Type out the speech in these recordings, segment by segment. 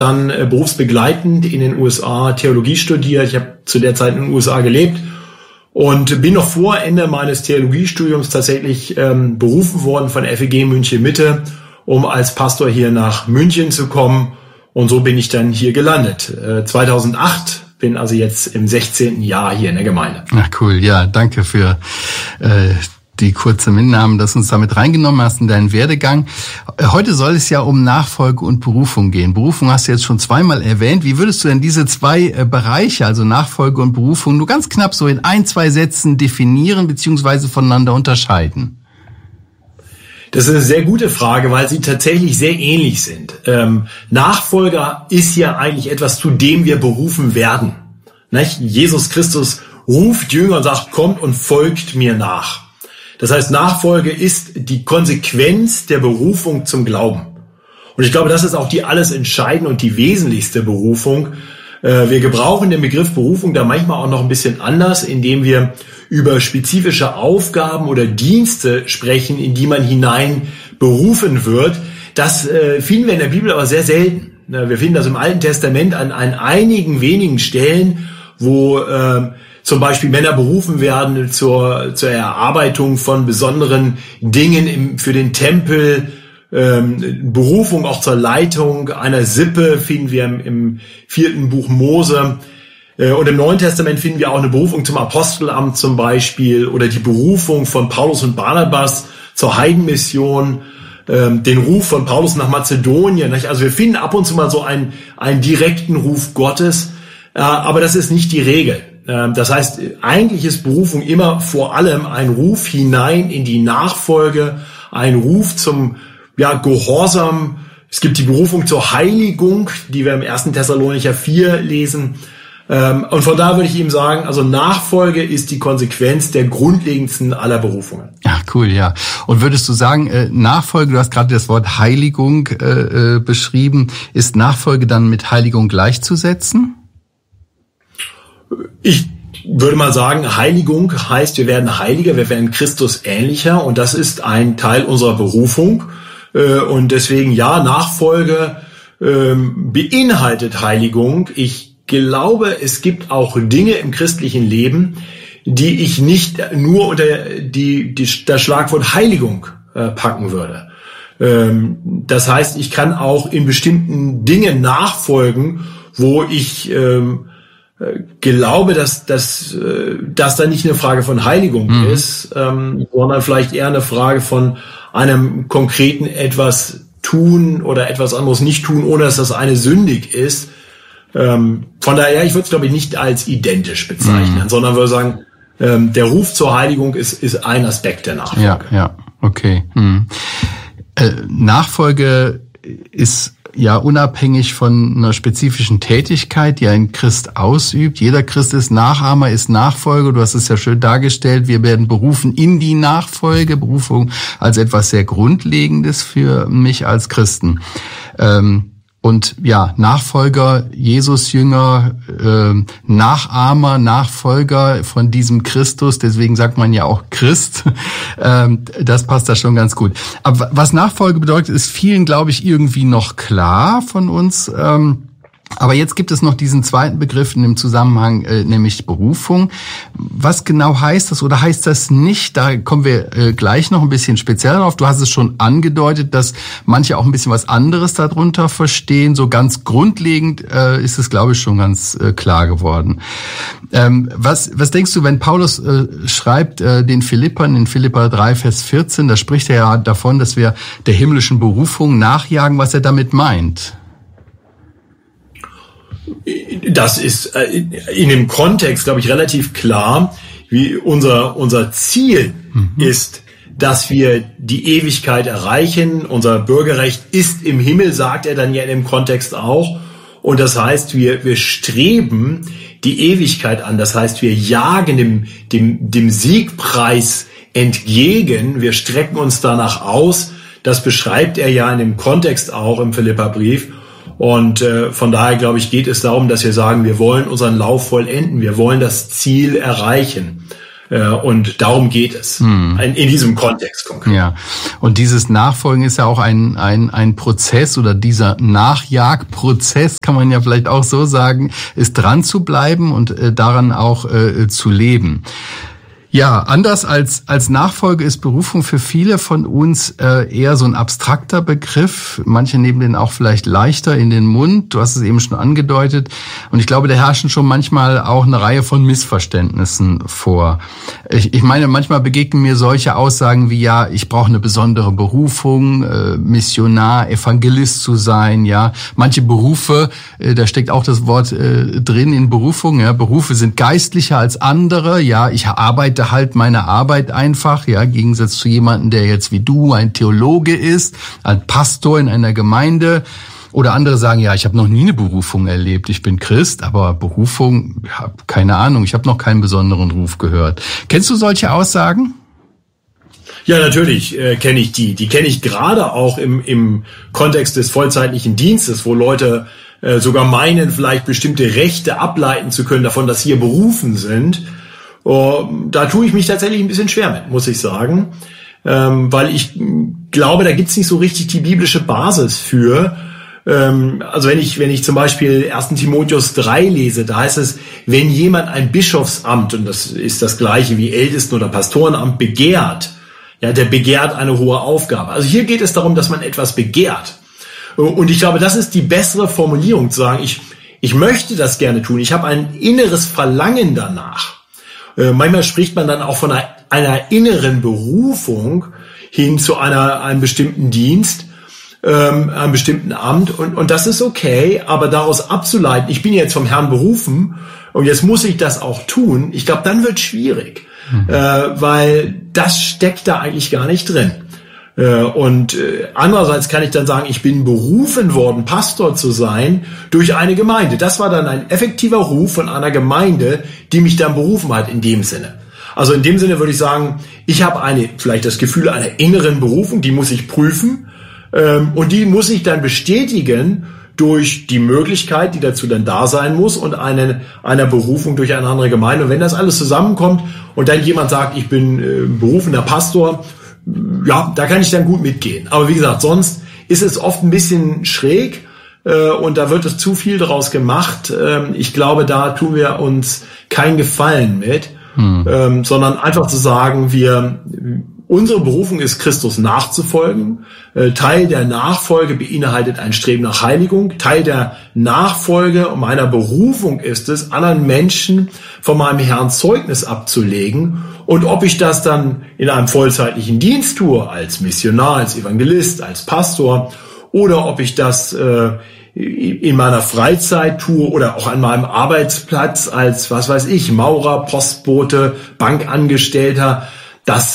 dann berufsbegleitend in den USA Theologie studiert. Ich habe zu der Zeit in den USA gelebt und bin noch vor Ende meines Theologiestudiums tatsächlich berufen worden von der FEG München Mitte, um als Pastor hier nach München zu kommen. Und so bin ich dann hier gelandet. 2008, bin also jetzt im 16. Jahr hier in der Gemeinde. Ach cool, ja, danke für die kurze Mitnahme, dass du uns damit reingenommen hast in deinen Werdegang. Heute soll es ja um Nachfolge und Berufung gehen. Berufung hast du jetzt schon zweimal erwähnt. Wie würdest du denn diese zwei Bereiche, also Nachfolge und Berufung, nur ganz knapp so in 1-2 Sätzen definieren bzw. voneinander unterscheiden? Das ist eine sehr gute Frage, weil sie tatsächlich sehr ähnlich sind. Nachfolger ist ja eigentlich etwas, zu dem wir berufen werden. Nicht? Jesus Christus ruft Jünger und sagt, kommt und folgt mir nach. Das heißt, Nachfolge ist die Konsequenz der Berufung zum Glauben. Und ich glaube, das ist auch die alles entscheidende und die wesentlichste Berufung. Wir gebrauchen den Begriff Berufung da manchmal auch noch ein bisschen anders, indem wir über spezifische Aufgaben oder Dienste sprechen, in die man hinein berufen wird. Das finden wir in der Bibel aber sehr selten. Wir finden das im Alten Testament an einigen wenigen Stellen, wo zum Beispiel Männer berufen werden zur Erarbeitung von besonderen Dingen für den Tempel. Berufung auch zur Leitung einer Sippe finden wir im 4. Buch Mose. Und im Neuen Testament finden wir auch eine Berufung zum Apostelamt zum Beispiel oder die Berufung von Paulus und Barnabas zur Heidenmission, den Ruf von Paulus nach Mazedonien. Also wir finden ab und zu mal so einen direkten Ruf Gottes, aber das ist nicht die Regel. Das heißt, eigentlich ist Berufung immer vor allem ein Ruf hinein in die Nachfolge, ein Ruf zum Gehorsam. Es gibt die Berufung zur Heiligung, die wir im 1. Thessalonicher 4 lesen. Und von da würde ich ihm sagen, also Nachfolge ist die Konsequenz der grundlegendsten aller Berufungen. Ja, cool, ja. Und würdest du sagen, Nachfolge, du hast gerade das Wort Heiligung beschrieben, ist Nachfolge dann mit Heiligung gleichzusetzen? Ich würde mal sagen, Heiligung heißt, wir werden heiliger, wir werden Christus ähnlicher und das ist ein Teil unserer Berufung. Und deswegen, ja, Nachfolge beinhaltet Heiligung. Ich glaube, es gibt auch Dinge im christlichen Leben, die ich nicht nur unter das Schlagwort Heiligung packen würde. Das heißt, ich kann auch in bestimmten Dingen nachfolgen, wo ich glaube, dass da nicht eine Frage von Heiligung ist, sondern vielleicht eher eine Frage von einem konkreten etwas tun oder etwas anderes nicht tun, ohne dass das eine sündig ist. Von daher, ich würde es, glaube ich, nicht als identisch bezeichnen, sondern würde sagen, der Ruf zur Heiligung ist ein Aspekt der Nachfolge. Ja, okay. Nachfolge ist ja unabhängig von einer spezifischen Tätigkeit, die ein Christ ausübt. Jeder Christ ist Nachahmer, ist Nachfolger. Du hast es ja schön dargestellt. Wir werden berufen in die Nachfolge. Berufung als etwas sehr Grundlegendes für mich als Christen. Und ja, Nachfolger, Jesus-Jünger, Nachahmer, Nachfolger von diesem Christus, deswegen sagt man ja auch Christ, das passt da schon ganz gut. Aber was Nachfolge bedeutet, ist vielen, glaube ich, irgendwie noch klar von uns. Aber jetzt gibt es noch diesen zweiten Begriff in dem Zusammenhang, nämlich Berufung. Was genau heißt das oder heißt das nicht? Da kommen wir gleich noch ein bisschen speziell drauf. Du hast es schon angedeutet, dass manche auch ein bisschen was anderes darunter verstehen. So ganz grundlegend ist es, glaube ich, schon ganz klar geworden. Was denkst du, wenn Paulus schreibt den Philippern in Philipper 3, Vers 14, da spricht er ja davon, dass wir der himmlischen Berufung nachjagen, was er damit meint? Das ist in dem Kontext, glaube ich, relativ klar, wie unser Ziel ist, dass wir die Ewigkeit erreichen. Unser Bürgerrecht ist im Himmel, sagt er dann ja in dem Kontext auch. Und das heißt, wir streben die Ewigkeit an. Das heißt, wir jagen dem Siegpreis entgegen. Wir strecken uns danach aus. Das beschreibt er ja in dem Kontext auch im Philipperbrief. Und von daher, glaube ich, geht es darum, dass wir sagen, wir wollen unseren Lauf vollenden, wir wollen das Ziel erreichen. Und darum geht es in diesem Kontext konkret. Ja, und dieses Nachfolgen ist ja auch ein Prozess, oder dieser Nachjagprozess, kann man ja vielleicht auch so sagen, ist dran zu bleiben und daran auch zu leben. Ja, anders als Nachfolge ist Berufung für viele von uns eher so ein abstrakter Begriff. Manche nehmen den auch vielleicht leichter in den Mund. Du hast es eben schon angedeutet. Und ich glaube, da herrschen schon manchmal auch eine Reihe von Missverständnissen vor. Ich meine, manchmal begegnen mir solche Aussagen wie, ja, ich brauche eine besondere Berufung, Missionar, Evangelist zu sein. Ja, manche Berufe, da steckt auch das Wort drin in Berufung. Ja, Berufe sind geistlicher als andere. Ja, ich arbeite halt meine Arbeit einfach, ja, im Gegensatz zu jemandem, der jetzt wie du ein Theologe ist, ein Pastor in einer Gemeinde. Oder andere sagen, ja, ich habe noch nie eine Berufung erlebt. Ich bin Christ, aber Berufung, ja, keine Ahnung, ich habe noch keinen besonderen Ruf gehört. Kennst du solche Aussagen? Ja, natürlich kenne ich die. Die kenne ich gerade auch im Kontext des vollzeitlichen Dienstes, wo Leute sogar meinen, vielleicht bestimmte Rechte ableiten zu können davon, dass sie berufen sind. Da tue ich mich tatsächlich ein bisschen schwer mit, muss ich sagen, weil ich glaube, da gibt's nicht so richtig die biblische Basis für. Also wenn ich zum Beispiel 1. Timotheus 3 lese, da heißt es, wenn jemand ein Bischofsamt, und das ist das gleiche wie Ältesten- oder Pastorenamt, begehrt, ja, der begehrt eine hohe Aufgabe. Also hier geht es darum, dass man etwas begehrt. Und ich glaube, das ist die bessere Formulierung, zu sagen, ich möchte das gerne tun, ich habe ein inneres Verlangen danach. Manchmal spricht man dann auch von einer inneren Berufung hin zu einem bestimmten Dienst, einem bestimmten Amt. Und das ist okay, aber daraus abzuleiten, ich bin jetzt vom Herrn berufen und jetzt muss ich das auch tun, ich glaube, dann wird es schwierig, weil das steckt da eigentlich gar nicht drin. Und andererseits kann ich dann sagen, ich bin berufen worden, Pastor zu sein durch eine Gemeinde. Das war dann ein effektiver Ruf von einer Gemeinde, die mich dann berufen hat in dem Sinne. Also in dem Sinne würde ich sagen, ich habe vielleicht das Gefühl einer inneren Berufung, die muss ich prüfen und die muss ich dann bestätigen durch die Möglichkeit, die dazu dann da sein muss, und einer Berufung durch eine andere Gemeinde. Und wenn das alles zusammenkommt und dann jemand sagt, ich bin berufener Pastor, ja, da kann ich dann gut mitgehen. Aber wie gesagt, sonst ist es oft ein bisschen schräg und da wird es zu viel daraus gemacht. Ich glaube, da tun wir uns keinen Gefallen mit, sondern einfach zu sagen, unsere Berufung ist, Christus nachzufolgen. Teil der Nachfolge beinhaltet ein Streben nach Heiligung. Teil der Nachfolge und meiner Berufung ist es, anderen Menschen von meinem Herrn Zeugnis abzulegen. Und ob ich das dann in einem vollzeitlichen Dienst tue, als Missionar, als Evangelist, als Pastor, oder ob ich das in meiner Freizeit tue oder auch an meinem Arbeitsplatz als, was weiß ich, Maurer, Postbote, Bankangestellter, das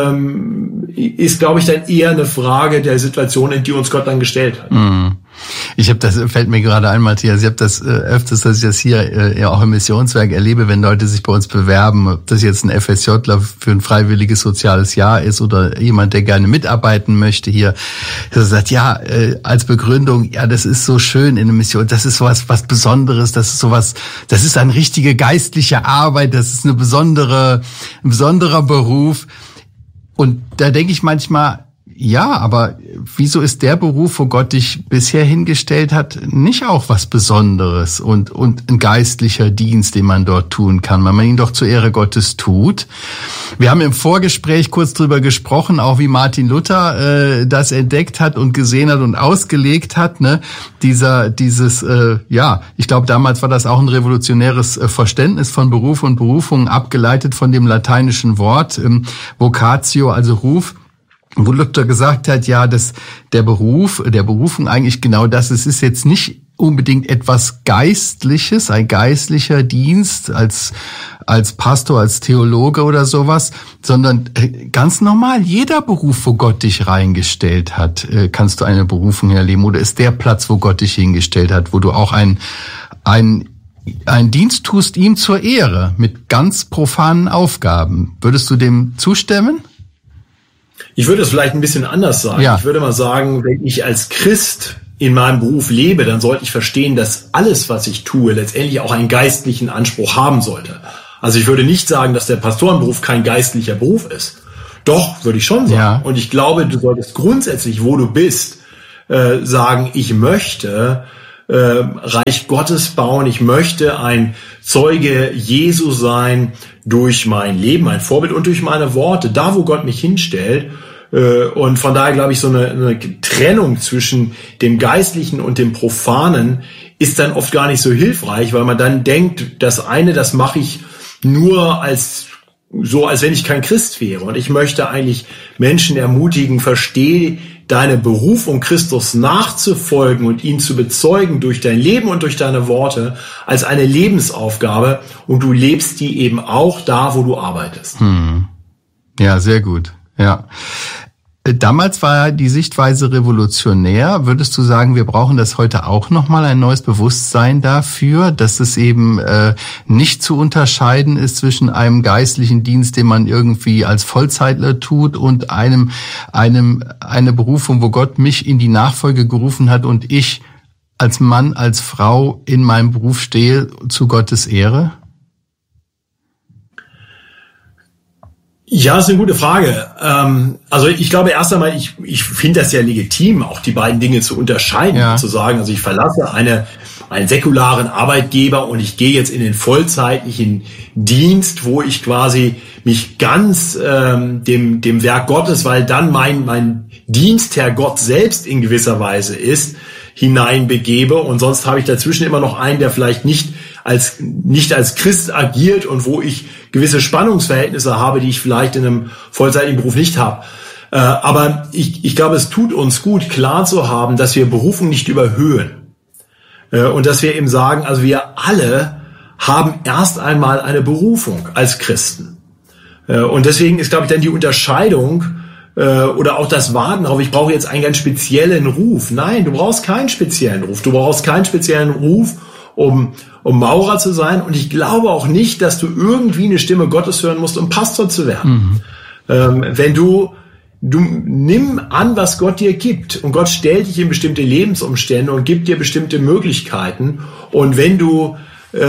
ist, glaube ich, dann eher eine Frage der Situation, in die uns Gott dann gestellt hat. Fällt mir gerade ein, Matthias, ich habe das öfters, dass ich das hier ja auch im Missionswerk erlebe, wenn Leute sich bei uns bewerben, ob das jetzt ein FSJler für ein freiwilliges soziales Jahr ist oder jemand, der gerne mitarbeiten möchte hier, der sagt, ja, als Begründung, ja, das ist so schön in der Mission, das ist sowas, was Besonderes, das ist sowas, das ist eine richtige geistliche Arbeit, das ist ein besonderer Beruf. Und da denke ich manchmal, ja, aber wieso ist der Beruf, wo Gott dich bisher hingestellt hat, nicht auch was Besonderes und ein geistlicher Dienst, den man dort tun kann, weil man ihn doch zur Ehre Gottes tut? Wir haben im Vorgespräch kurz drüber gesprochen, auch wie Martin Luther das entdeckt hat und gesehen hat und ausgelegt hat, ne? Ich glaube, damals war das auch ein revolutionäres Verständnis von Beruf und Berufung, abgeleitet von dem lateinischen Wort vocatio, also Ruf. Wo Luther gesagt hat, ja, dass der Berufung eigentlich genau das ist. Es ist jetzt nicht unbedingt etwas Geistliches, ein geistlicher Dienst als Pastor, als Theologe oder sowas, sondern ganz normal, jeder Beruf, wo Gott dich reingestellt hat, kannst du eine Berufung erleben, oder ist der Platz, wo Gott dich hingestellt hat, wo du auch einen Dienst tust ihm zur Ehre mit ganz profanen Aufgaben. Würdest du dem zustimmen? Ich würde es vielleicht ein bisschen anders sagen. Ja. Ich würde mal sagen, wenn ich als Christ in meinem Beruf lebe, dann sollte ich verstehen, dass alles, was ich tue, letztendlich auch einen geistlichen Anspruch haben sollte. Also ich würde nicht sagen, dass der Pastorenberuf kein geistlicher Beruf ist. Doch, würde ich schon sagen. Ja. Und ich glaube, du solltest grundsätzlich, wo du bist, sagen, ich möchte Reich Gottes bauen, ich möchte ein Zeuge Jesu sein durch mein Leben, ein Vorbild und durch meine Worte, da wo Gott mich hinstellt. Und von daher glaube ich, so eine Trennung zwischen dem Geistlichen und dem Profanen ist dann oft gar nicht so hilfreich, weil man dann denkt, das eine, das mache ich nur als wenn ich kein Christ wäre. Und ich möchte eigentlich Menschen ermutigen, verstehe deine Berufung, Christus nachzufolgen und ihn zu bezeugen durch dein Leben und durch deine Worte als eine Lebensaufgabe. Und du lebst die eben auch da, wo du arbeitest. Ja, sehr gut. Ja. Damals war die Sichtweise revolutionär. Würdest du sagen, wir brauchen das heute auch nochmal, ein neues Bewusstsein dafür, dass es eben nicht zu unterscheiden ist zwischen einem geistlichen Dienst, den man irgendwie als Vollzeitler tut, und eine Berufung, wo Gott mich in die Nachfolge gerufen hat und ich als Mann, als Frau in meinem Beruf stehe zu Gottes Ehre? Ja, ist eine gute Frage. Also ich glaube erst einmal, ich finde das ja legitim, auch die beiden Dinge zu unterscheiden, zu sagen, also ich verlasse einen säkularen Arbeitgeber und ich gehe jetzt in den vollzeitlichen Dienst, wo ich quasi mich ganz dem Werk Gottes, weil dann mein Dienstherr Gott selbst in gewisser Weise ist, hineinbegebe, und sonst habe ich dazwischen immer noch einen, der vielleicht nicht als Christ agiert und wo ich gewisse Spannungsverhältnisse habe, die ich vielleicht in einem vollzeitigen Beruf nicht habe. Aber ich glaube, es tut uns gut, klar zu haben, dass wir Berufung nicht überhöhen. Und dass wir eben sagen, also wir alle haben erst einmal eine Berufung als Christen. Und deswegen ist, glaube ich, dann die Unterscheidung oder auch das Warten darauf, ich brauche jetzt einen ganz speziellen Ruf. Nein, du brauchst keinen speziellen Ruf. Du brauchst keinen speziellen Ruf, um Maurer zu sein. Und ich glaube auch nicht, dass du irgendwie eine Stimme Gottes hören musst, um Pastor zu werden. Wenn du nimm an, was Gott dir gibt. Und Gott stellt dich in bestimmte Lebensumstände und gibt dir bestimmte Möglichkeiten. Und wenn du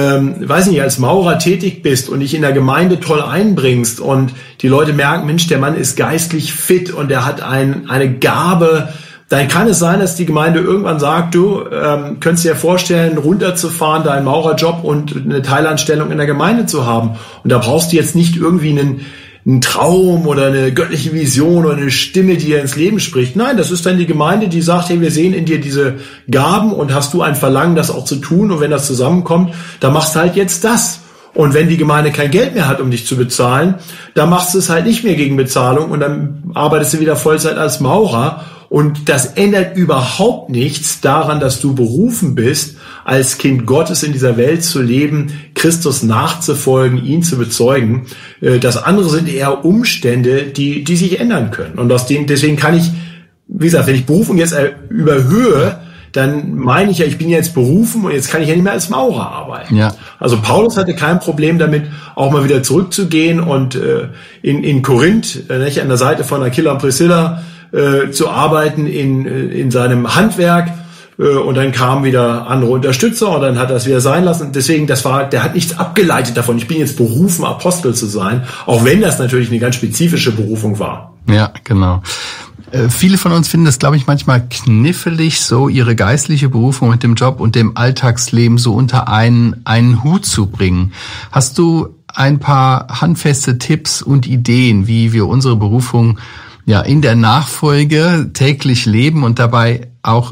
als Maurer tätig bist und dich in der Gemeinde toll einbringst und die Leute merken, Mensch, der Mann ist geistlich fit und er hat eine Gabe, dann kann es sein, dass die Gemeinde irgendwann sagt, du könntest dir vorstellen, runterzufahren, deinen Maurerjob und eine Teilanstellung in der Gemeinde zu haben. Und da brauchst du jetzt nicht irgendwie einen Traum oder eine göttliche Vision oder eine Stimme, die dir ins Leben spricht. Nein, das ist dann die Gemeinde, die sagt, hey, wir sehen in dir diese Gaben und hast du ein Verlangen, das auch zu tun, und wenn das zusammenkommt, dann machst du halt jetzt das. Und wenn die Gemeinde kein Geld mehr hat, um dich zu bezahlen, dann machst du es halt nicht mehr gegen Bezahlung und dann arbeitest du wieder Vollzeit als Maurer. Und das ändert überhaupt nichts daran, dass du berufen bist, als Kind Gottes in dieser Welt zu leben, Christus nachzufolgen, ihn zu bezeugen. Das andere sind eher Umstände, die sich ändern können. Und deswegen kann ich, wie gesagt, wenn ich Berufung jetzt überhöhe, dann meine ich ja, ich bin jetzt berufen und jetzt kann ich ja nicht mehr als Maurer arbeiten. Ja. Also Paulus hatte kein Problem damit, auch mal wieder zurückzugehen und in Korinth, an der Seite von Aquila und Priscilla, zu arbeiten in seinem Handwerk, und dann kamen wieder andere Unterstützer und dann hat er es wieder sein lassen. Deswegen, der hat nichts abgeleitet davon. Ich bin jetzt berufen, Apostel zu sein, auch wenn das natürlich eine ganz spezifische Berufung war. Ja, genau. Viele von uns finden das, glaube ich, manchmal knifflig, so ihre geistliche Berufung mit dem Job und dem Alltagsleben so unter einen Hut zu bringen. Hast du ein paar handfeste Tipps und Ideen, wie wir unsere Berufung in der Nachfolge täglich leben und dabei auch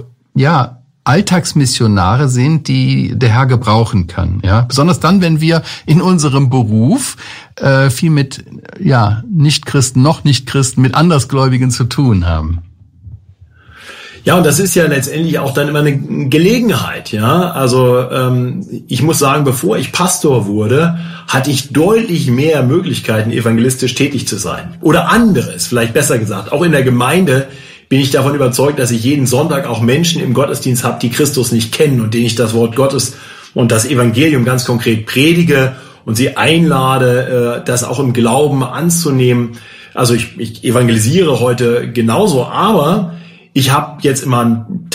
Alltagsmissionare sind, die der Herr gebrauchen kann, besonders dann, wenn wir in unserem Beruf viel mit Nichtchristen, noch Nichtchristen, mit Andersgläubigen zu tun haben. Ja, und das ist ja letztendlich auch dann immer eine Gelegenheit, Also ich muss sagen, bevor ich Pastor wurde, hatte ich deutlich mehr Möglichkeiten, evangelistisch tätig zu sein. Oder anderes, vielleicht besser gesagt. Auch in der Gemeinde bin ich davon überzeugt, dass ich jeden Sonntag auch Menschen im Gottesdienst habe, die Christus nicht kennen und denen ich das Wort Gottes und das Evangelium ganz konkret predige und sie einlade, das auch im Glauben anzunehmen. Also ich evangelisiere heute genauso, aber ich habe jetzt immer einen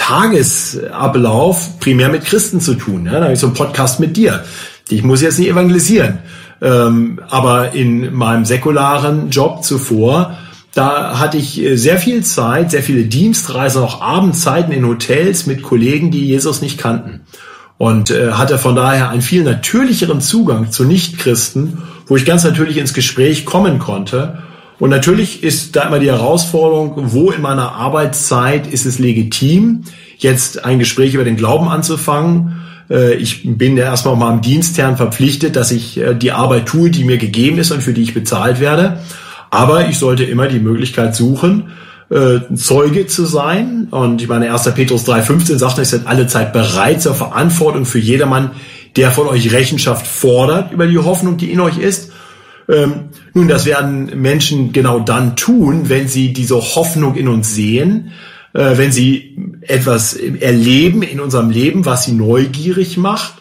Tagesablauf primär mit Christen zu tun. Da habe ich so einen Podcast mit dir. Ich muss jetzt nicht evangelisieren. Aber in meinem säkularen Job zuvor, da hatte ich sehr viel Zeit, sehr viele Dienstreisen, auch Abendzeiten in Hotels mit Kollegen, die Jesus nicht kannten. Und hatte von daher einen viel natürlicheren Zugang zu Nichtchristen, wo ich ganz natürlich ins Gespräch kommen konnte. Und natürlich ist da immer die Herausforderung, wo in meiner Arbeitszeit ist es legitim, jetzt ein Gespräch über den Glauben anzufangen. Ich bin ja erstmal auch mal am Dienstherrn verpflichtet, dass ich die Arbeit tue, die mir gegeben ist und für die ich bezahlt werde. Aber ich sollte immer die Möglichkeit suchen, Zeuge zu sein. Und ich meine, 1. Petrus 3,15 sagt, ihr seid alle Zeit bereit zur Verantwortung für jedermann, der von euch Rechenschaft fordert über die Hoffnung, die in euch ist. Nun, das werden Menschen genau dann tun, wenn sie diese Hoffnung in uns sehen, wenn sie etwas erleben in unserem Leben, was sie neugierig macht.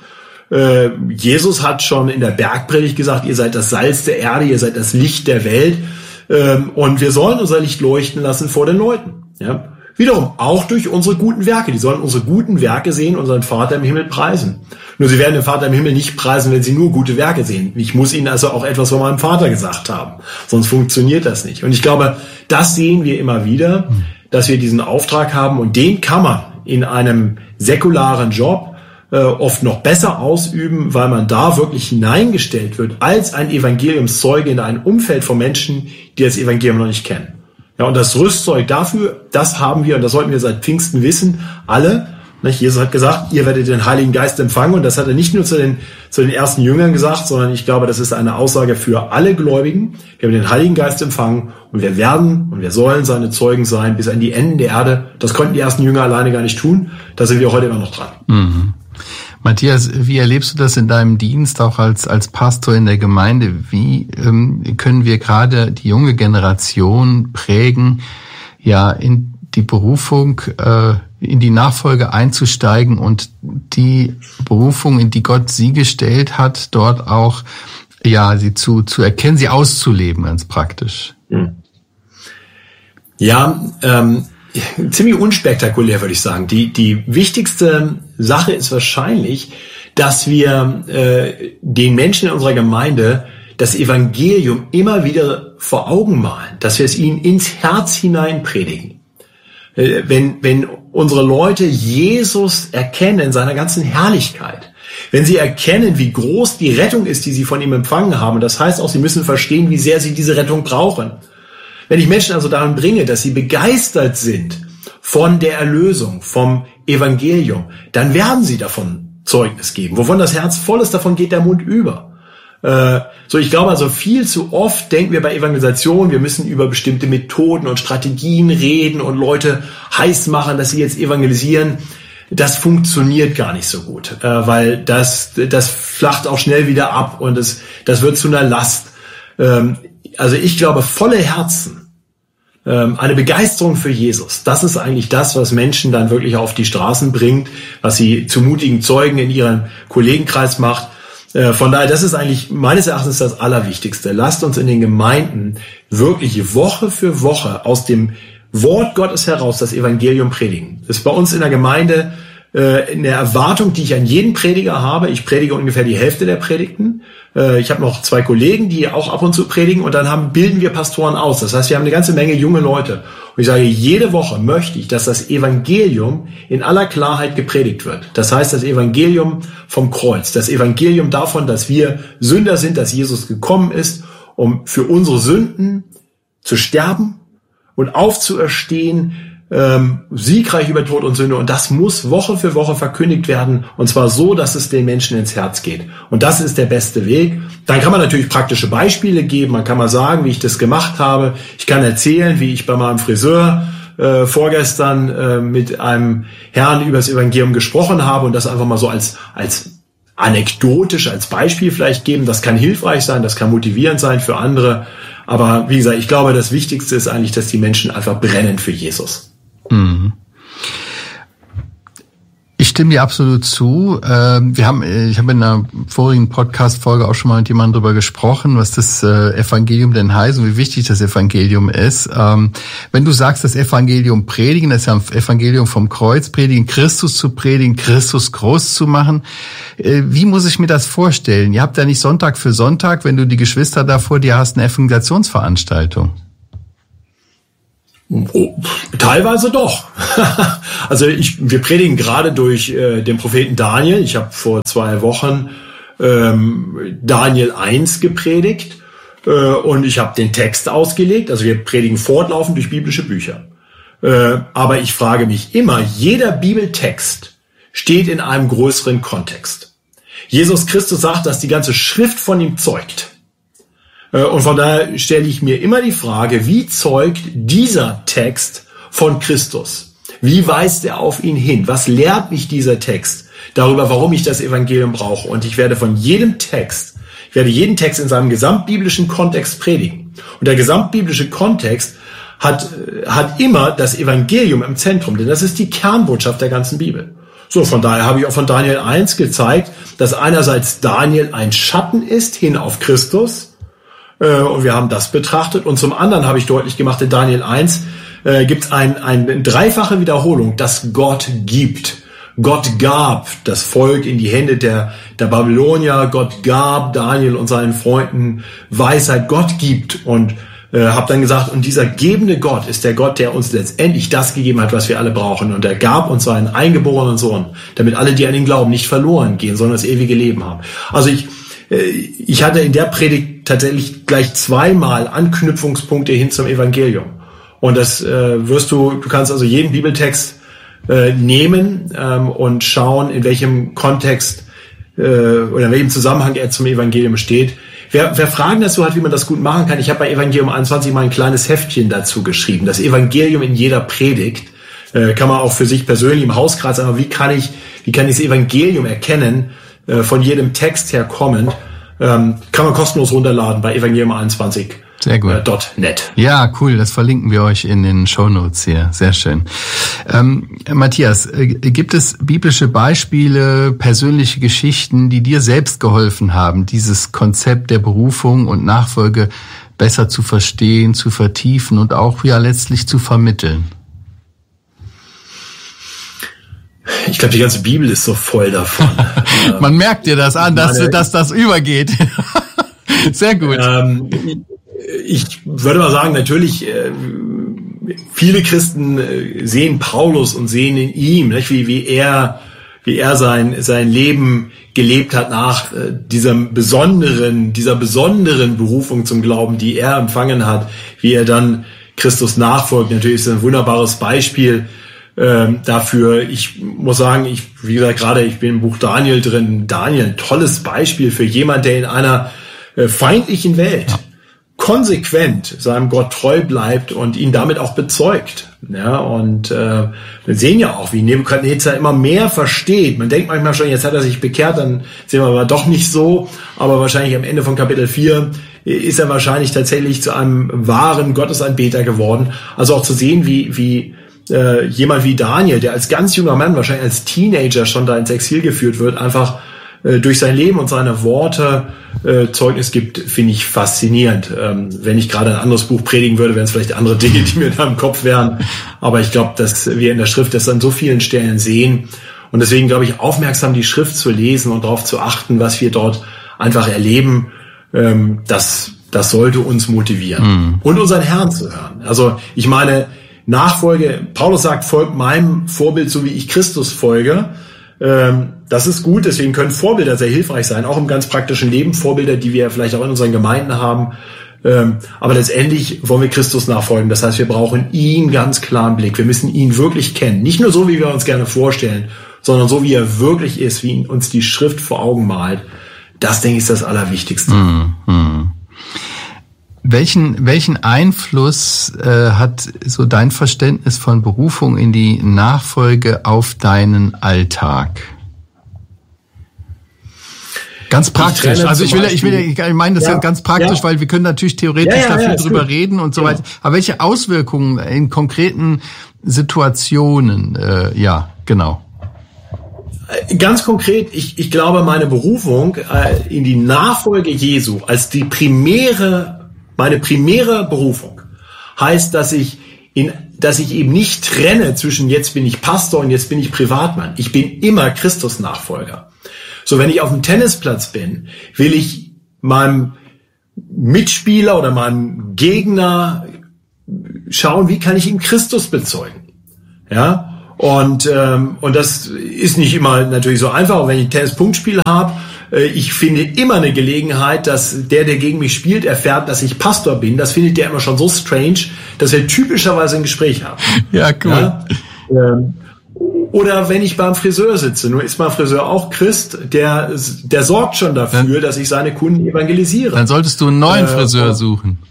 Jesus hat schon in der Bergpredigt gesagt, ihr seid das Salz der Erde, ihr seid das Licht der Welt. Und wir sollen unser Licht leuchten lassen vor den Leuten. Ja? Wiederum auch durch unsere guten Werke. Die sollen unsere guten Werke sehen, unseren Vater im Himmel preisen. Nur sie werden den Vater im Himmel nicht preisen, wenn sie nur gute Werke sehen. Ich muss ihnen also auch etwas von meinem Vater gesagt haben. Sonst funktioniert das nicht. Und ich glaube, das sehen wir immer wieder, dass wir diesen Auftrag haben. Und den kann man in einem säkularen Job oft noch besser ausüben, weil man da wirklich hineingestellt wird als ein Evangeliumszeuge in ein Umfeld von Menschen, die das Evangelium noch nicht kennen. Ja, und das Rüstzeug dafür, das haben wir, und das sollten wir seit Pfingsten wissen, alle. Jesus hat gesagt, ihr werdet den Heiligen Geist empfangen, und das hat er nicht nur zu den ersten Jüngern gesagt, sondern ich glaube, das ist eine Aussage für alle Gläubigen. Wir haben den Heiligen Geist empfangen und wir werden und wir sollen seine Zeugen sein bis an die Enden der Erde. Das konnten die ersten Jünger alleine gar nicht tun. Da sind wir heute immer noch dran. Mhm. Matthias, wie erlebst du das in deinem Dienst, auch als Pastor in der Gemeinde? Wie können wir gerade die junge Generation prägen, ja, in die Berufung, in die Nachfolge einzusteigen und die Berufung, in die Gott sie gestellt hat, dort auch, ja, sie zu erkennen, sie auszuleben, ganz praktisch? Ja, ziemlich unspektakulär, würde ich sagen. Die wichtigste Sache ist wahrscheinlich, dass wir den Menschen in unserer Gemeinde das Evangelium immer wieder vor Augen malen, dass wir es ihnen ins Herz hinein predigen. Wenn unsere Leute Jesus erkennen in seiner ganzen Herrlichkeit, wenn sie erkennen, wie groß die Rettung ist, die sie von ihm empfangen haben, das heißt auch, sie müssen verstehen, wie sehr sie diese Rettung brauchen. Wenn ich Menschen also daran bringe, dass sie begeistert sind von der Erlösung, vom Evangelium, dann werden sie davon Zeugnis geben. Wovon das Herz voll ist, davon geht der Mund über. Ich glaube also, viel zu oft denken wir bei Evangelisation, wir müssen über bestimmte Methoden und Strategien reden und Leute heiß machen, dass sie jetzt evangelisieren. Das funktioniert gar nicht so gut, weil das flacht auch schnell wieder ab und das wird zu einer Last. Also ich glaube, volle Herzen, eine Begeisterung für Jesus, das ist eigentlich das, was Menschen dann wirklich auf die Straßen bringt, was sie zu mutigen Zeugen in ihrem Kollegenkreis macht. Von daher, das ist eigentlich meines Erachtens das Allerwichtigste. Lasst uns in den Gemeinden wirklich Woche für Woche aus dem Wort Gottes heraus das Evangelium predigen. Das ist bei uns in der Gemeinde eine Erwartung, die ich an jeden Prediger habe. Ich predige ungefähr die Hälfte der Predigten. Ich habe noch 2 Kollegen, die auch ab und zu predigen, und dann bilden wir Pastoren aus. Das heißt, wir haben eine ganze Menge junge Leute. Und ich sage, jede Woche möchte ich, dass das Evangelium in aller Klarheit gepredigt wird. Das heißt, das Evangelium vom Kreuz, das Evangelium davon, dass wir Sünder sind, dass Jesus gekommen ist, um für unsere Sünden zu sterben und aufzuerstehen, siegreich über Tod und Sünde, und das muss Woche für Woche verkündigt werden, und zwar so, dass es den Menschen ins Herz geht. Und das ist der beste Weg. Dann kann man natürlich praktische Beispiele geben, man kann mal sagen, wie ich das gemacht habe. Ich kann erzählen, wie ich bei meinem Friseur vorgestern mit einem Herrn über das Evangelium gesprochen habe und das einfach mal so als anekdotisch, als Beispiel vielleicht geben. Das kann hilfreich sein, das kann motivierend sein für andere. Aber wie gesagt, ich glaube, das Wichtigste ist eigentlich, dass die Menschen einfach brennen für Jesus. Ich stimme dir absolut zu. Ich habe in einer vorigen Podcast-Folge auch schon mal mit jemandem drüber gesprochen, was das Evangelium denn heißt und wie wichtig das Evangelium ist. Wenn du sagst, das Evangelium predigen, das ist ja ein Evangelium vom Kreuz, predigen, Christus zu predigen, Christus groß zu machen. Wie muss ich mir das vorstellen? Ihr habt ja nicht Sonntag für Sonntag, wenn du die Geschwister da vor dir hast, eine Evangelisationsveranstaltung. Oh, teilweise doch. Also wir predigen gerade durch den Propheten Daniel. Ich habe vor 2 Wochen Daniel 1 gepredigt und ich habe den Text ausgelegt. Also wir predigen fortlaufend durch biblische Bücher. Aber ich frage mich immer, jeder Bibeltext steht in einem größeren Kontext. Jesus Christus sagt, dass die ganze Schrift von ihm zeugt. Und von daher stelle ich mir immer die Frage, wie zeugt dieser Text von Christus? Wie weist er auf ihn hin? Was lehrt mich dieser Text darüber, warum ich das Evangelium brauche? Und ich werde jeden Text in seinem gesamtbiblischen Kontext predigen. Und der gesamtbiblische Kontext hat immer das Evangelium im Zentrum, denn das ist die Kernbotschaft der ganzen Bibel. So, von daher habe ich auch von Daniel 1 gezeigt, dass einerseits Daniel ein Schatten ist hin auf Christus, und wir haben das betrachtet. Und zum anderen habe ich deutlich gemacht, in Daniel 1 gibt es eine dreifache Wiederholung, dass Gott gibt. Gott gab das Volk in die Hände der Babylonier. Gott gab Daniel und seinen Freunden Weisheit. Gott gibt. Und habe dann gesagt, und dieser gebende Gott ist der Gott, der uns letztendlich das gegeben hat, was wir alle brauchen. Und er gab uns seinen eingeborenen Sohn, damit alle, die an ihn glauben, nicht verloren gehen, sondern das ewige Leben haben. Also ich hatte in der Predigt tatsächlich gleich 2-mal Anknüpfungspunkte hin zum Evangelium. Und das du kannst also jeden Bibeltext nehmen und schauen, in welchem Kontext oder in welchem Zusammenhang er zum Evangelium steht. Wer Fragen dazu hat, wie man das gut machen kann, ich habe bei Evangelium 21 mal ein kleines Heftchen dazu geschrieben. Das Evangelium in jeder Predigt kann man auch für sich persönlich im Hauskreis sagen, wie kann ich das Evangelium erkennen, von jedem Text her kommend, kann man kostenlos runterladen bei evangelium21.net. Sehr gut. Ja, cool, das verlinken wir euch in den Shownotes hier. Sehr schön. Matthias, gibt es biblische Beispiele, persönliche Geschichten, die dir selbst geholfen haben, dieses Konzept der Berufung und Nachfolge besser zu verstehen, zu vertiefen und auch ja letztlich zu vermitteln? Ich glaube, die ganze Bibel ist so voll davon. Man merkt dir das an, dass das übergeht. Sehr gut. Ich würde mal sagen, natürlich, viele Christen sehen Paulus und sehen in ihm, nicht, wie er sein Leben gelebt hat nach dieser besonderen Berufung zum Glauben, die er empfangen hat, wie er dann Christus nachfolgt. Natürlich ist es ein wunderbares Beispiel dafür. Ich muss sagen, wie gesagt, gerade ich bin im Buch Daniel drin. Daniel, ein tolles Beispiel für jemand, der in einer feindlichen Welt konsequent seinem Gott treu bleibt und ihn damit auch bezeugt. Ja, und wir sehen ja auch, wie Nebukadnezar immer mehr versteht. Man denkt manchmal schon, jetzt hat er sich bekehrt, dann sehen wir aber doch nicht so. Aber wahrscheinlich am Ende von Kapitel 4 ist er wahrscheinlich tatsächlich zu einem wahren Gottesanbeter geworden. Also auch zu sehen, wie jemand wie Daniel, der als ganz junger Mann, wahrscheinlich als Teenager schon da ins Exil geführt wird, einfach durch sein Leben und seine Worte Zeugnis gibt, finde ich faszinierend. Wenn ich gerade ein anderes Buch predigen würde, wären es vielleicht andere Dinge, die mir da im Kopf wären. Aber ich glaube, dass wir in der Schrift das an so vielen Stellen sehen. Und deswegen glaube ich, aufmerksam die Schrift zu lesen und darauf zu achten, was wir dort einfach erleben, das sollte uns motivieren. Und unseren Herrn zu hören. Also ich meine, Nachfolge, Paulus sagt, folgt meinem Vorbild, so wie ich Christus folge. Das ist gut, deswegen können Vorbilder sehr hilfreich sein, auch im ganz praktischen Leben, Vorbilder, die wir vielleicht auch in unseren Gemeinden haben. Aber letztendlich wollen wir Christus nachfolgen. Das heißt, wir brauchen ihn ganz klar im Blick. Wir müssen ihn wirklich kennen. Nicht nur so, wie wir uns gerne vorstellen, sondern so, wie er wirklich ist, wie uns die Schrift vor Augen malt. Das, denke ich, ist das Allerwichtigste. Welchen Einfluss hat so dein Verständnis von Berufung in die Nachfolge auf deinen Alltag? Ganz praktisch. Also ich meine das ja ganz praktisch, weil wir können natürlich theoretisch dafür drüber reden und so weiter. Aber welche Auswirkungen in konkreten Situationen? Genau. Ganz konkret, ich glaube, meine Berufung in die Nachfolge Jesu als meine primäre Berufung heißt, dass ich eben nicht trenne zwischen jetzt bin ich Pastor und jetzt bin ich Privatmann. Ich bin immer Christus-Nachfolger. So, wenn ich auf dem Tennisplatz bin, will ich meinem Mitspieler oder meinem Gegner schauen, wie kann ich ihm Christus bezeugen. Ja, und das ist nicht immer natürlich so einfach. Wenn ich ein Tennis-Punktspiel habe, ich finde immer eine Gelegenheit, dass der gegen mich spielt, erfährt, dass ich Pastor bin. Das findet der immer schon so strange, dass wir typischerweise ein Gespräch haben. Ja, cool. Ja? Oder wenn ich beim Friseur sitze, nur ist mein Friseur auch Christ, der sorgt schon dafür, dass ich seine Kunden evangelisiere. Dann solltest du einen neuen Friseur suchen.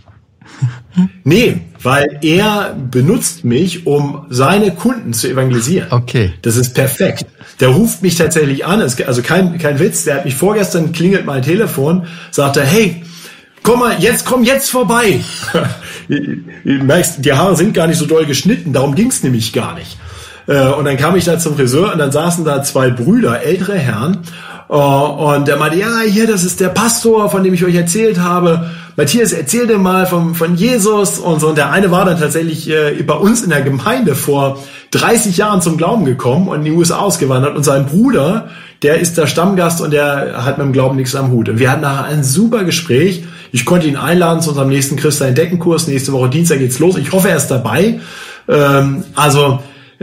Nee, weil er benutzt mich, um seine Kunden zu evangelisieren. Okay. Das ist perfekt. Der ruft mich tatsächlich an, also kein Witz, der hat mich vorgestern, klingelt mein Telefon, sagt er, hey, komm jetzt vorbei. Du merkst, die Haare sind gar nicht so doll geschnitten, darum ging's nämlich gar nicht. Und dann kam ich da zum Friseur und dann saßen da zwei Brüder, ältere Herren, und der meinte, ja, hier, das ist der Pastor, von dem ich euch erzählt habe. Matthias, erzähl dir mal von Jesus und so. Und der eine war dann tatsächlich bei uns in der Gemeinde vor 30 Jahren zum Glauben gekommen und in die USA ausgewandert. Und sein Bruder, der ist der Stammgast und der hat mit dem Glauben nichts am Hut. Und wir hatten nachher ein super Gespräch. Ich konnte ihn einladen zu unserem nächsten Christ-Entdecken-Kurs. Nächste Woche Dienstag geht's los. Ich hoffe, er ist dabei. Aber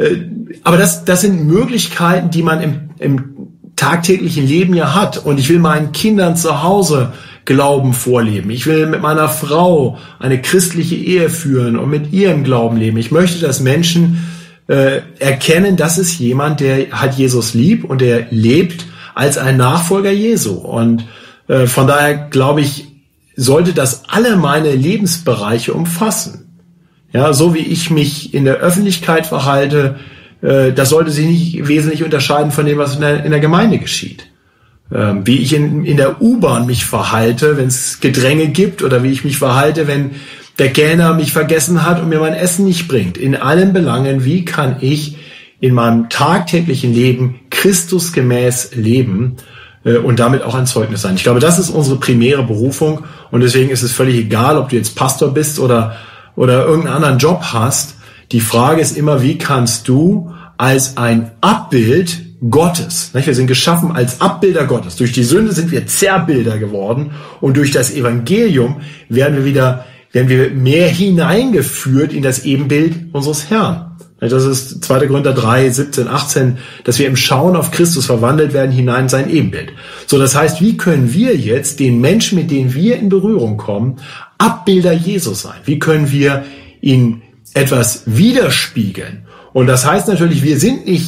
das sind Möglichkeiten, die man im tagtäglichen Leben ja hat. Und ich will meinen Kindern zu Hause Glauben vorleben. Ich will mit meiner Frau eine christliche Ehe führen und mit ihr im Glauben leben. Ich möchte, dass Menschen erkennen, das ist jemand, der hat Jesus lieb und der lebt als ein Nachfolger Jesu. Und von daher glaube ich, sollte das alle meine Lebensbereiche umfassen. Ja, so wie ich mich in der Öffentlichkeit verhalte, das sollte sich nicht wesentlich unterscheiden von dem, was in der Gemeinde geschieht. Wie ich in der U-Bahn mich verhalte, wenn es Gedränge gibt, oder wie ich mich verhalte, wenn der Kellner mich vergessen hat und mir mein Essen nicht bringt. In allen Belangen, wie kann ich in meinem tagtäglichen Leben christusgemäß leben und damit auch ein Zeugnis sein. Ich glaube, das ist unsere primäre Berufung, und deswegen ist es völlig egal, ob du jetzt Pastor bist oder irgendeinen anderen Job hast. Die Frage ist immer, wie kannst du als ein Abbild Gottes, nicht? Wir sind geschaffen als Abbilder Gottes. Durch die Sünde sind wir Zerrbilder geworden, und durch das Evangelium werden wir mehr hineingeführt in das Ebenbild unseres Herrn. Das ist 2. Korinther 3, 17, 18, dass wir im Schauen auf Christus verwandelt werden hinein in sein Ebenbild. So, das heißt, wie können wir jetzt den Menschen, mit denen wir in Berührung kommen, Abbilder Jesus sein? Wie können wir ihn etwas widerspiegeln? Und das heißt natürlich, wir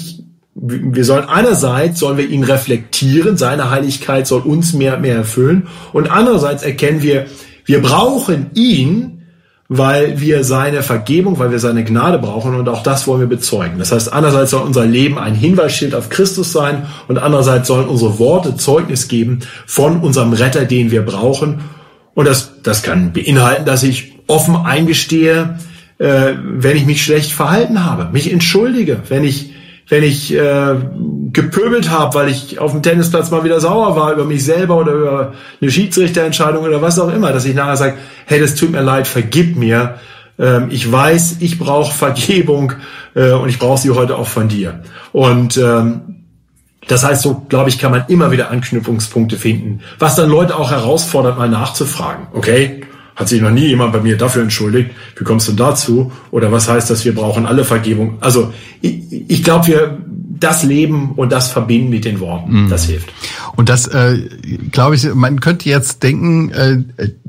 sollen einerseits, sollen wir ihn reflektieren, seine Heiligkeit soll uns mehr erfüllen, und andererseits erkennen wir brauchen ihn, weil wir seine Vergebung, weil wir seine Gnade brauchen, und auch das wollen wir bezeugen. Das heißt, einerseits soll unser Leben ein Hinweisschild auf Christus sein, und andererseits sollen unsere Worte Zeugnis geben von unserem Retter, den wir brauchen. Und das kann beinhalten, dass ich offen eingestehe, wenn ich mich schlecht verhalten habe, mich entschuldige, wenn ich gepöbelt habe, weil ich auf dem Tennisplatz mal wieder sauer war über mich selber oder über eine Schiedsrichterentscheidung oder was auch immer, dass ich nachher sage, hey, das tut mir leid, vergib mir. Ich weiß, ich brauche Vergebung und ich brauche sie heute auch von dir. Und das heißt, so, glaube ich, kann man immer wieder Anknüpfungspunkte finden, was dann Leute auch herausfordert, mal nachzufragen. Okay, hat sich noch nie jemand bei mir dafür entschuldigt? Wie kommst du dazu? Oder was heißt das, wir brauchen alle Vergebung? Also ich glaube, wir das leben und das verbinden mit den Worten. Das hilft. Und das, glaube ich, man könnte jetzt denken,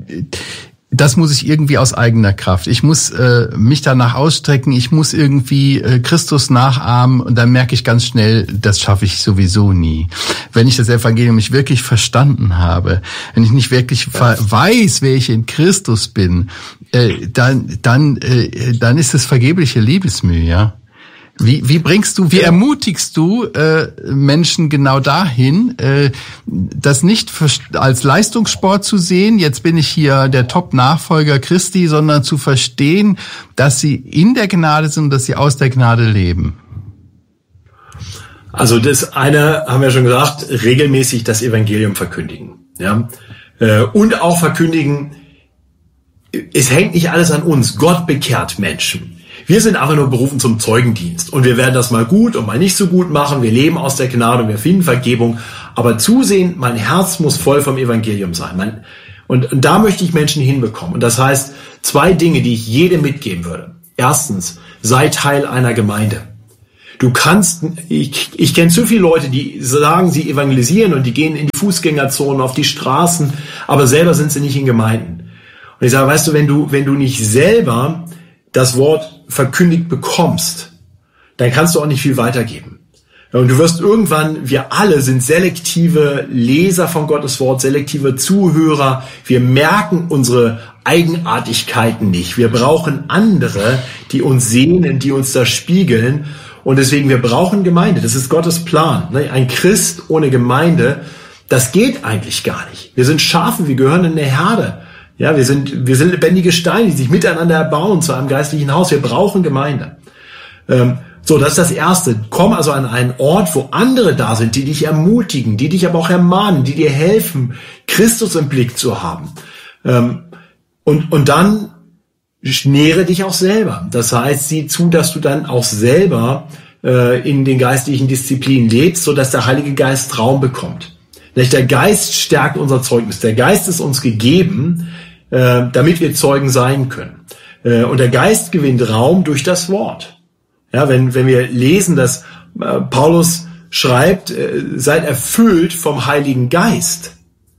das muss ich irgendwie aus eigener Kraft. Ich muss mich danach ausstrecken, ich muss irgendwie Christus nachahmen, und dann merke ich ganz schnell, das schaffe ich sowieso nie. Wenn ich das Evangelium nicht wirklich verstanden habe, wenn ich nicht wirklich weiß, wer ich in Christus bin, dann ist es vergebliche Liebesmühe, ja. Wie ermutigst du Menschen genau dahin, das nicht als Leistungssport zu sehen, jetzt bin ich hier der Top-Nachfolger Christi, sondern zu verstehen, dass sie in der Gnade sind und dass sie aus der Gnade leben? Also das eine, haben wir schon gesagt, regelmäßig das Evangelium verkündigen. Ja? Und auch verkündigen, es hängt nicht alles an uns. Gott bekehrt Menschen. Wir sind einfach nur berufen zum Zeugendienst. Und wir werden das mal gut und mal nicht so gut machen. Wir leben aus der Gnade und wir finden Vergebung. Aber zusehen, mein Herz muss voll vom Evangelium sein. Und da möchte ich Menschen hinbekommen. Und das heißt, 2 Dinge, die ich jedem mitgeben würde. Erstens, sei Teil einer Gemeinde. Du kannst, ich kenne zu viele Leute, die sagen, sie evangelisieren und die gehen in die Fußgängerzonen, auf die Straßen, aber selber sind sie nicht in Gemeinden. Und ich sage, weißt du, wenn du nicht selber das Wort verkündigt bekommst, dann kannst du auch nicht viel weitergeben. Und du wirst irgendwann, wir alle sind selektive Leser von Gottes Wort, selektive Zuhörer. Wir merken unsere Eigenartigkeiten nicht. Wir brauchen andere, die uns sehen, die uns das spiegeln. Und deswegen, wir brauchen Gemeinde. Das ist Gottes Plan. Ein Christ ohne Gemeinde, das geht eigentlich gar nicht. Wir sind Schafe, wir gehören in eine Herde. Ja, wir sind lebendige Steine, die sich miteinander erbauen zu einem geistlichen Haus. Wir brauchen Gemeinde. So, das ist das Erste. Komm also an einen Ort, wo andere da sind, die dich ermutigen, die dich aber auch ermahnen, die dir helfen, Christus im Blick zu haben. Und dann nähre dich auch selber. Das heißt, sieh zu, dass du dann auch selber in den geistlichen Disziplinen lebst, sodass der Heilige Geist Raum bekommt. Der Geist stärkt unser Zeugnis. Der Geist ist uns gegeben, damit wir Zeugen sein können. Und der Geist gewinnt Raum durch das Wort. Ja, wenn wir lesen, dass Paulus schreibt, seid erfüllt vom Heiligen Geist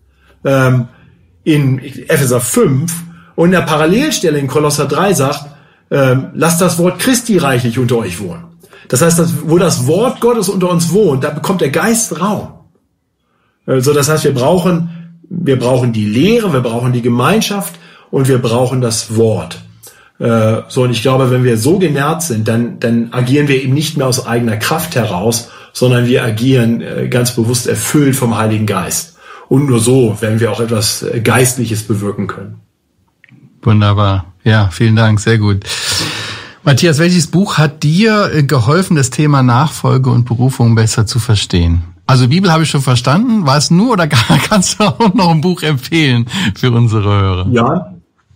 in Epheser 5 und in der Parallelstelle in Kolosser 3 sagt, lasst das Wort Christi reichlich unter euch wohnen. Das heißt, wo das Wort Gottes unter uns wohnt, da bekommt der Geist Raum. Also das heißt, wir brauchen die Lehre, wir brauchen die Gemeinschaft und wir brauchen das Wort. Und ich glaube, wenn wir so genährt sind, dann agieren wir eben nicht mehr aus eigener Kraft heraus, sondern wir agieren ganz bewusst erfüllt vom Heiligen Geist. Und nur so werden wir auch etwas Geistliches bewirken können. Wunderbar. Ja, vielen Dank. Sehr gut. Matthias, welches Buch hat dir geholfen, das Thema Nachfolge und Berufung besser zu verstehen? Also Bibel habe ich schon verstanden. War es nur oder kannst du auch noch ein Buch empfehlen für unsere Hörer? Ja,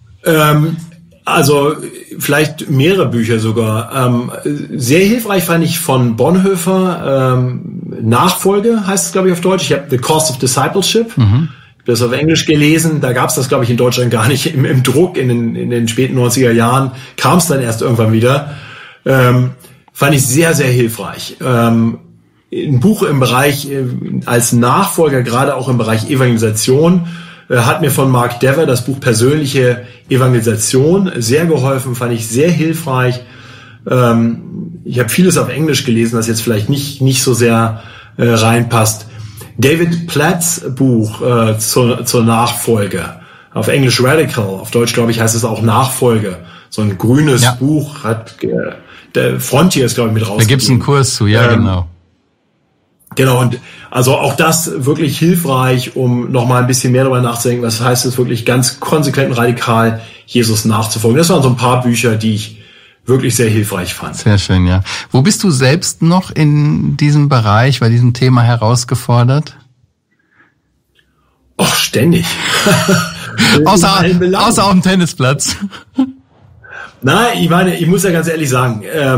also vielleicht mehrere Bücher sogar. Sehr hilfreich fand ich von Bonhoeffer, Nachfolge heißt es, glaube ich, auf Deutsch. Ich habe The Cost of Discipleship. Mhm. Ich habe das auf Englisch gelesen. Da gab es das, glaube ich, in Deutschland gar nicht. Im Druck in den späten 90er Jahren kam es dann erst irgendwann wieder. Fand ich sehr, sehr hilfreich. Ein Buch im Bereich, als Nachfolger, gerade auch im Bereich Evangelisation, hat mir von Mark Dever das Buch Persönliche Evangelisation sehr geholfen, fand ich sehr hilfreich. Ich habe vieles auf Englisch gelesen, das jetzt vielleicht nicht so sehr reinpasst. David Platts Buch zur Nachfolge, auf Englisch Radical, auf Deutsch glaube ich heißt es auch Nachfolge. So ein grünes Buch hat der Frontier ist glaube ich mit rausgegeben. Da gibt's einen Kurs zu, ja genau. Genau, und also auch das wirklich hilfreich, um nochmal ein bisschen mehr darüber nachzudenken, was heißt es wirklich ganz konsequent und radikal, Jesus nachzufolgen. Das waren so ein paar Bücher, die ich wirklich sehr hilfreich fand. Sehr schön, ja. Wo bist du selbst noch in diesem Bereich, bei diesem Thema herausgefordert? Och, ständig. außer auf dem Tennisplatz. Nein, ich meine, ich muss ja ganz ehrlich sagen,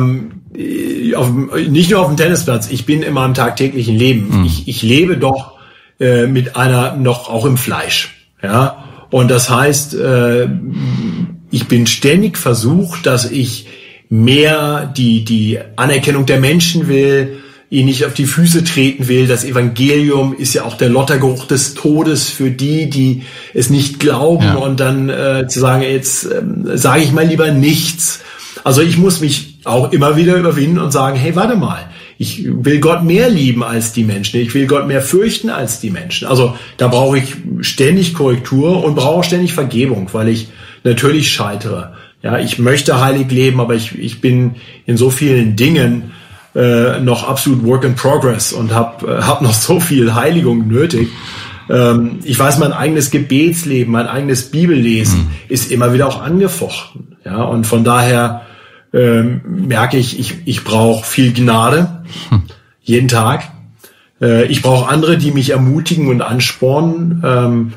nicht nur auf dem Tennisplatz, ich bin in meinem tagtäglichen Leben. Ich lebe doch mit einer noch auch im Fleisch. Ja, und das heißt, ich bin ständig versucht, dass ich mehr die Anerkennung der Menschen will, ihnen nicht auf die Füße treten will. Das Evangelium ist ja auch der Lottergeruch des Todes für die es nicht glauben. Ja. Und dann zu sagen, jetzt sage ich mal lieber nichts. Also ich muss mich auch immer wieder überwinden und sagen, hey, warte mal, ich will Gott mehr lieben als die Menschen. Ich will Gott mehr fürchten als die Menschen. Also da brauche ich ständig Korrektur und brauche auch ständig Vergebung, weil ich natürlich scheitere. Ja, ich möchte heilig leben, aber ich bin in so vielen Dingen noch absolut Work in Progress und hab noch so viel Heiligung nötig. Ich weiß, mein eigenes Gebetsleben, mein eigenes Bibellesen ist immer wieder auch angefochten. Ja, und von daher merke ich brauche viel Gnade. jeden Tag. Ich brauche andere, die mich ermutigen und anspornen.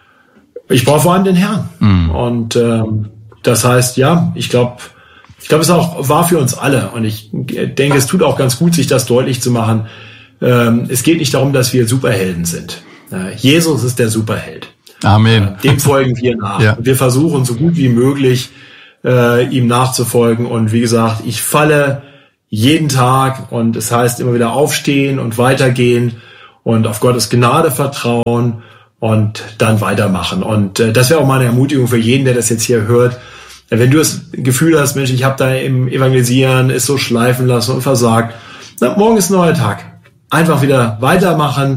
Ich brauche vor allem den Herrn. Und das heißt, ja, ich glaube, es auch war für uns alle. Und ich denke, es tut auch ganz gut, sich das deutlich zu machen. Es geht nicht darum, dass wir Superhelden sind. Jesus ist der Superheld. Amen. Dem folgen wir nach. Ja. Wir versuchen so gut wie möglich ihm nachzufolgen. Und wie gesagt, ich falle jeden Tag und es heißt immer wieder aufstehen und weitergehen und auf Gottes Gnade vertrauen und dann weitermachen. Und das wäre auch mal eine Ermutigung für jeden, der das jetzt hier hört. Wenn du das Gefühl hast, Mensch, ich habe da im Evangelisieren es so schleifen lassen und versagt, na, morgen ist ein neuer Tag. Einfach wieder weitermachen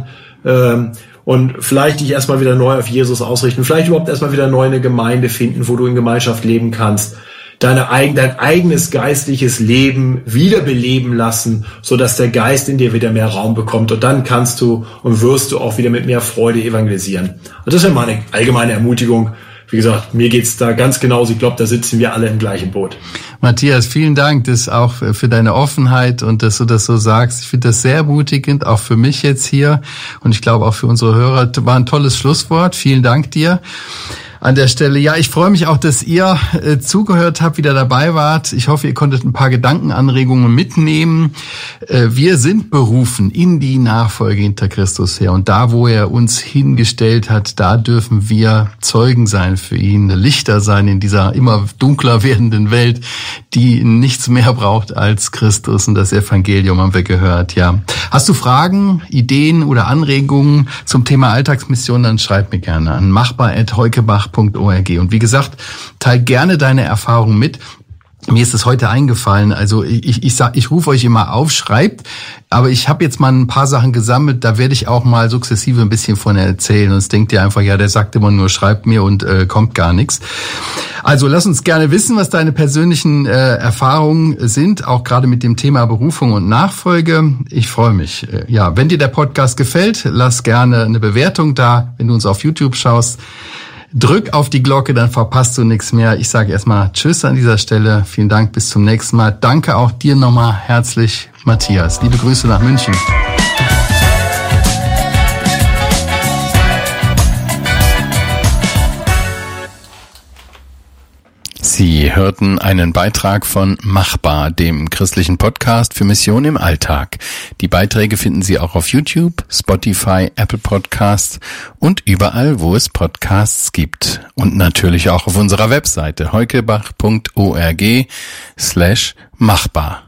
und vielleicht dich erstmal wieder neu auf Jesus ausrichten, vielleicht überhaupt erstmal wieder neu eine Gemeinde finden, wo du in Gemeinschaft leben kannst, dein eigenes geistliches Leben wiederbeleben lassen, so dass der Geist in dir wieder mehr Raum bekommt und dann kannst du und wirst du auch wieder mit mehr Freude evangelisieren. Und das ist ja mal eine allgemeine Ermutigung. Wie gesagt, mir geht's da ganz genauso. Ich glaube, da sitzen wir alle im gleichen Boot. Matthias, vielen Dank das auch für deine Offenheit und dass du das so sagst. Ich finde das sehr ermutigend, auch für mich jetzt hier. Und ich glaube auch für unsere Hörer. War ein tolles Schlusswort. Vielen Dank dir. An der Stelle, ja, ich freue mich auch, dass ihr zugehört habt, wieder dabei wart. Ich hoffe, ihr konntet ein paar Gedankenanregungen mitnehmen. Wir sind berufen in die Nachfolge hinter Christus her. Und da, wo er uns hingestellt hat, da dürfen wir Zeugen sein für ihn, Lichter sein in dieser immer dunkler werdenden Welt, die nichts mehr braucht als Christus und das Evangelium, haben wir gehört, ja. Hast du Fragen, Ideen oder Anregungen zum Thema Alltagsmission, dann schreib mir gerne an machbar@heukebach.org. Und wie gesagt, teil gerne deine Erfahrungen mit. Mir ist es heute eingefallen, also ich rufe euch immer auf, schreibt, aber ich habe jetzt mal ein paar Sachen gesammelt, da werde ich auch mal sukzessive ein bisschen von erzählen. Und es denkt ihr einfach, ja, der sagt immer nur, schreibt mir und kommt gar nichts. Also lass uns gerne wissen, was deine persönlichen Erfahrungen sind, auch gerade mit dem Thema Berufung und Nachfolge. Ich freue mich. Ja, wenn dir der Podcast gefällt, lass gerne eine Bewertung da, wenn du uns auf YouTube schaust. Drück auf die Glocke, dann verpasst du nichts mehr. Ich sage erstmal Tschüss an dieser Stelle. Vielen Dank, bis zum nächsten Mal. Danke auch dir nochmal herzlich, Matthias. Liebe Grüße nach München. Sie hörten einen Beitrag von Machbar, dem christlichen Podcast für Mission im Alltag. Die Beiträge finden Sie auch auf YouTube, Spotify, Apple Podcasts und überall, wo es Podcasts gibt. Und natürlich auch auf unserer Webseite heukebach.org/machbar.